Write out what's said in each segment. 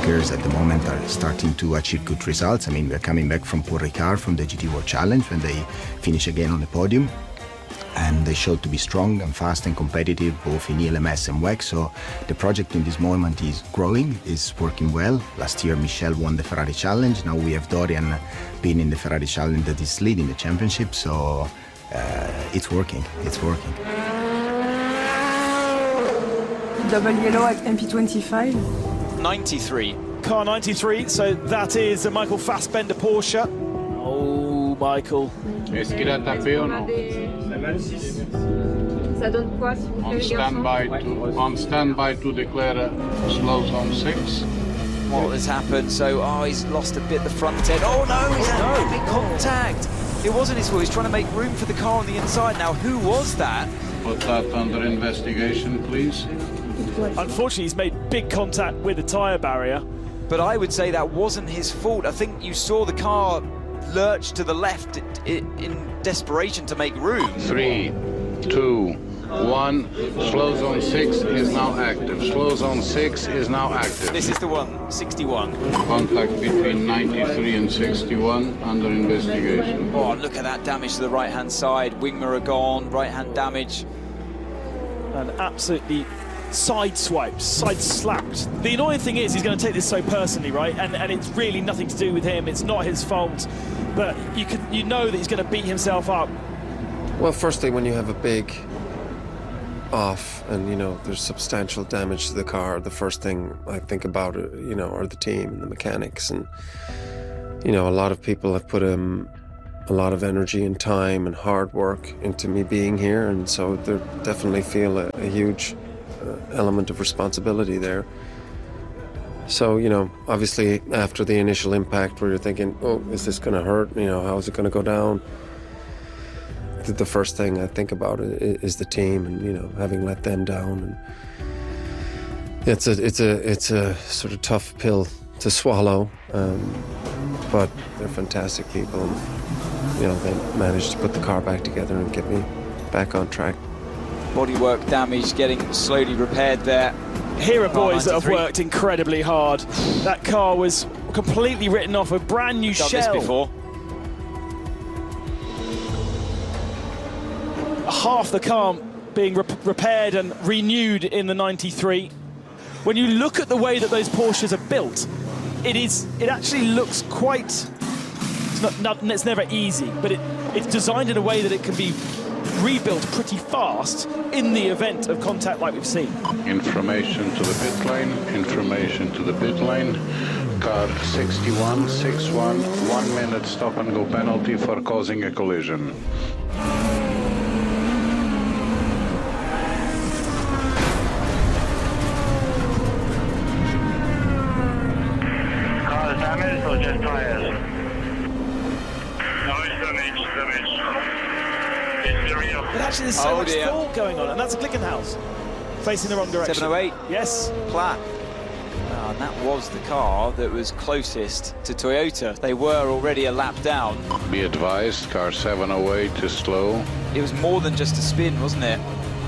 bikers at the moment are starting to achieve good results. I mean, we're coming back from Paul Ricard from the GT World Challenge when they finish again on the podium. And they showed to be strong and fast and competitive, both in ELMS and WEC. So the project in this moment is growing, is working well. Last year, Michel won the Ferrari Challenge. Now we have Dorian being in the Ferrari Challenge that is leading the championship. So it's working, it's working. Double yellow at MP25. 93. Car 93, so that is a Michael Fassbender Porsche. Oh, Michael. Est-ce qu'il a tapé ou non? Ça donne quoi si vous faites On standby to declare slow zone 6. What has happened? So, he's lost a bit the front end. Oh no, he's had big contact. It wasn't his fault. He's trying to make room for the car on the inside. Now, who was that? Put that under investigation, please. Unfortunately, he's made big contact with the tyre barrier. But I would say that wasn't his fault. I think you saw the car lurch to the left in desperation to make room. 3, 2, 1. Slow zone 6 is now active. Slow zone 6 is now active. This is the one, 61. Contact between 93 and 61 under investigation. Oh, look at that damage to the right-hand side. Wing mirror gone, right-hand damage. And absolutely side-swiped, side-slapped. The annoying thing is he's going to take this so personally, right? And it's really nothing to do with him. It's not his fault. But you know that he's going to beat himself up. Well, firstly, when you have a big off and, you know, there's substantial damage to the car, the first thing I think about, you know, are the team and the mechanics. And, you know, a lot of people have put a lot of energy and time and hard work into me being here. And so they definitely feel a huge element of responsibility there. So, you know, obviously after the initial impact where you're thinking, oh, is this going to hurt? You know, how is it going to go down? The first thing I think about is the team and, you know, having let them down. And it's a sort of tough pill to swallow, but they're fantastic people. And, you know, they managed to put the car back together and get me back on track. Bodywork damage getting slowly repaired there. Here are boys that have worked incredibly hard. That car was completely written off, a brand new Done shell. this before. Half the car being repaired and renewed in the 93. When you look at the way that those Porsches are built, it actually looks quite, it's never easy, but it's designed in a way that it can be rebuilt pretty fast in the event of contact like we've seen. Information to the pit lane, information to the pit lane. Car 61, 61, 1 minute stop and go penalty for causing a collision. Car damaged or just tires? But actually there's so much fault going on, and that's a Glickenhaus facing the wrong direction. 708. Yes. Platt. And that was the car that was closest to Toyota. They were already a lap down. Be advised, car 708 is slow. It was more than just a spin, wasn't it?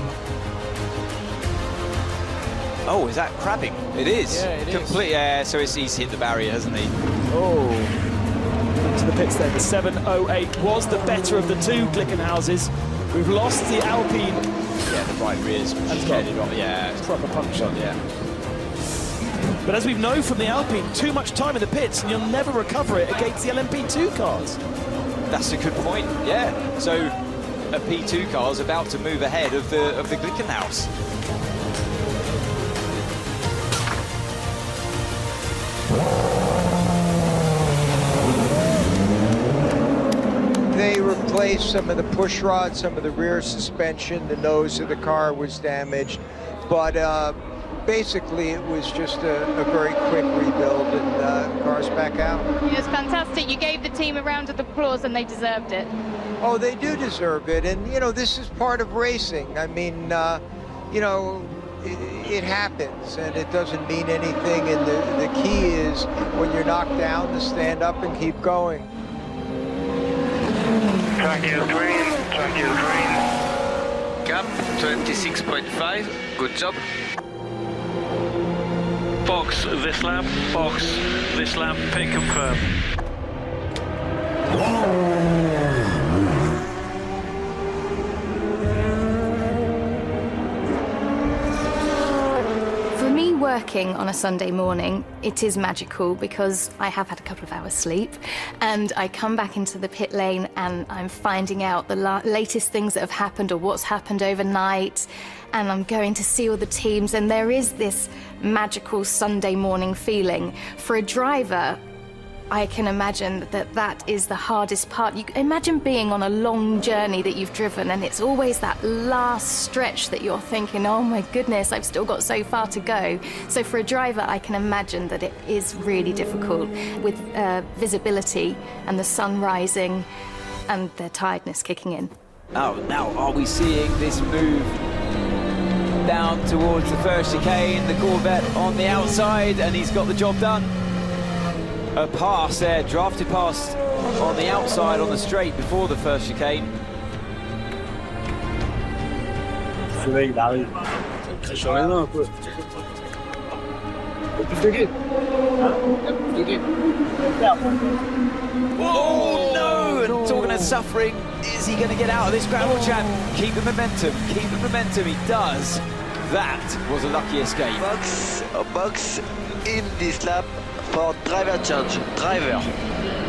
Oh, is that crabbing? It is. Yeah, it Complete, is. Yeah, so he's hit the barrier, hasn't he? Oh. To the pits then. The 708 was the better of the two Glickenhauses. We've lost the Alpine. Yeah, the right rear's headed off. Yeah, proper puncture. Yeah. But as we know from the Alpine, too much time in the pits and you'll never recover it against the LMP2 cars. That's a good point. Yeah. So a P2 car is about to move ahead of the Glickenhaus. They replaced some of the push rods, some of the rear suspension, the nose of the car was damaged, but basically it was just a very quick rebuild and the car's back out. It was fantastic. You gave the team a round of applause and they deserved it. Oh, they do deserve it, and you know, this is part of racing. I mean, you know, it happens and it doesn't mean anything, and the key is when you're knocked down to stand up and keep going. Track is green, track is green. Gap 26.5, good job. Box this lap, pit confirm. For me, working on a Sunday morning, it is magical because I have had a couple of hours sleep and I come back into the pit lane and I'm finding out the latest things that have happened or what's happened overnight, and I'm going to see all the teams, and there is this magical Sunday morning feeling. For a driver, I can imagine that that is the hardest part. You imagine being on a long journey that you've driven, and it's always that last stretch that you're thinking, oh my goodness, I've still got so far to go. So for a driver, I can imagine that it is really difficult with visibility and the sun rising and their tiredness kicking in. Oh, now are we seeing this move down towards the first chicane? The Corvette on the outside, and he's got the job done. A pass there, drafted pass on the outside on the straight before the first chicane. Oh no! And talking of suffering, is he going to get out of this gravel trap? Keep the momentum, keep the momentum. He does. That was a lucky escape. Box in this lap for driver change. Driver.